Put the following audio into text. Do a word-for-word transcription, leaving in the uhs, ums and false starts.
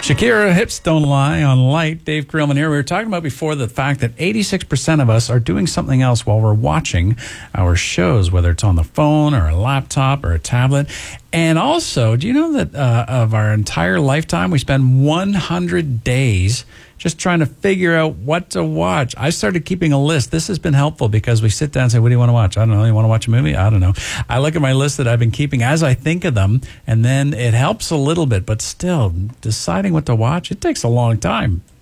Shakira, Hips Don't Lie on Light. Dave Creelman here. We were talking about before the fact that eighty-six percent of us are doing something else while we're watching our shows, whether it's on the phone or a laptop or a tablet. And also, do you know that uh, of our entire lifetime, we spend one hundred days just trying to figure out what to watch? I started keeping a list. This has been helpful because we sit down and say, what do you want to watch? I don't know. You want to watch a movie? I don't know. I look at my list that I've been keeping as I think of them, and then it helps a little bit. But still, deciding what to watch, it takes a long time.